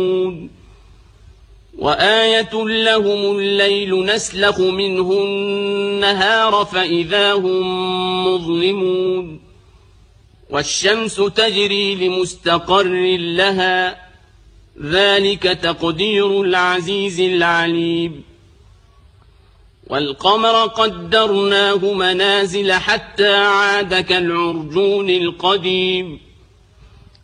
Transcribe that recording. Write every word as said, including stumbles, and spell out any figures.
وآية لهم الليل نسلخ منه النهار فإذا هم مظلمون والشمس تجري لمستقر لها ذلك تقدير العزيز العليم والقمر قدرناه منازل حتى عاد كالعرجون القديم